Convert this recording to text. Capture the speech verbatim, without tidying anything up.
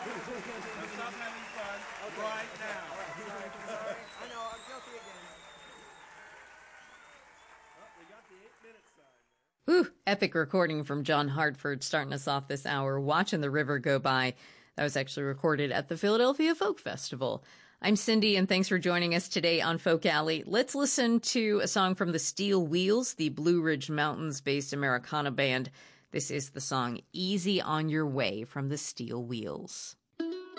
stop having fun okay. right now. All right, sorry, sorry. I know, I'm guilty again. Well, we got the eight-minute sign. Ooh, epic recording from John Hartford starting us off this hour, Watching the River Go By. That was actually recorded at the Philadelphia Folk Festival. I'm Cindy, and thanks for joining us today on Folk Alley. Let's listen to a song from the Steel Wheels, the Blue Ridge Mountains-based Americana band. This is the song Easy on Your Way from the Steel Wheels.